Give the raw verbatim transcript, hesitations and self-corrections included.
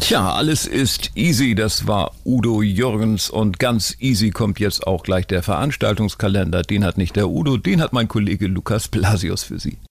Tja, alles ist easy, das war Udo Jürgens und ganz easy kommt jetzt auch gleich der Veranstaltungskalender. Den hat nicht der Udo, den hat mein Kollege Lukas Blasius für Sie.